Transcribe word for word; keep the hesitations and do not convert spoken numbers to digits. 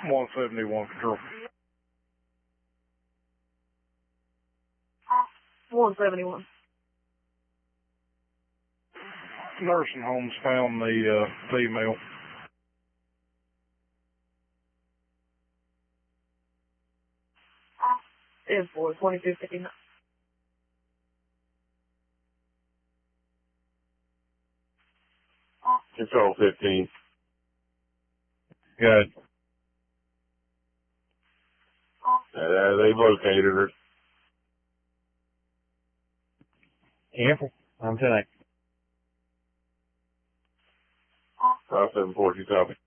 one seventy-one control. one seventy-one. Nursing homes found the uh, female. Is for twenty-two fifty-nine. Control fifteen. Good. Uh, they've located her. Careful. I'm tonight. five seven four, you copy.